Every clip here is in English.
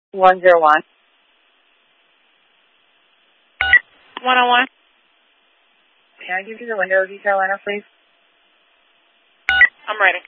101. 101. Can I give you the window detail lineup, please? I'm ready.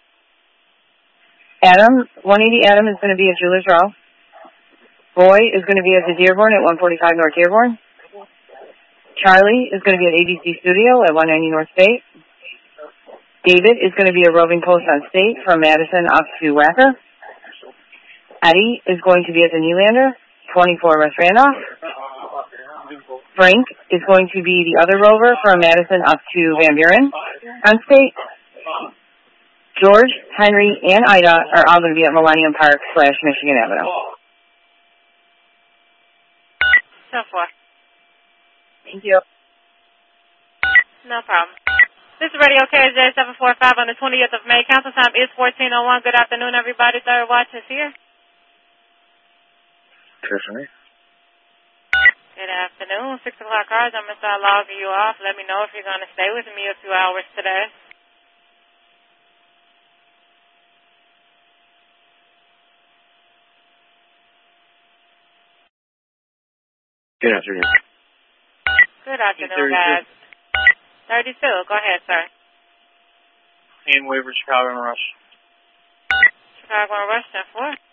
Adam, 180 Adam is going to be at Jewelers Row. Boy is going to be at the Dearborn at 145 North Dearborn. Charlie is going to be at ABC Studio at 190 North State. David is going to be a roving post on State from Madison up to Wacker. Eddie is going to be at the Nylander, 24 West Randolph. Frank is going to be the other rover from Madison up to Van Buren on State. George, Henry, and Ida are all going to be at Millennium Park / Michigan Avenue. So far. Thank you. No problem. This is Radio KJ 745 on the 20th of May. Council time is 14:01. Good afternoon, everybody. Third watch is here. Tiffany. Good afternoon. 6 o'clock cars. I'm going to start logging you off. Let me know if you're going to stay with me a few hours today. Good afternoon. Good afternoon, guys. 32. Go ahead, sir. Ian Weaver, Chicago and Rush. Chicago and Rush, 10-4.